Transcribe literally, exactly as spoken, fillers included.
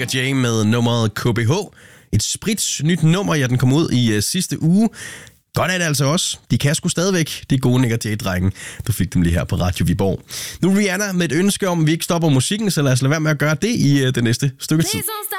Nick og Jay med nummeret K B H. Et sprits nyt nummer, ja, den kom ud i uh, sidste uge. Godt er det altså også. De kan sgu stadigvæk, de gode Nick og Jay-drenge. Du fik dem lige her på Radio Viborg. Nu Rihanna med et ønske om, at vi ikke stopper musikken, så lad os lade være med at gøre det i uh, det næste stykke tid.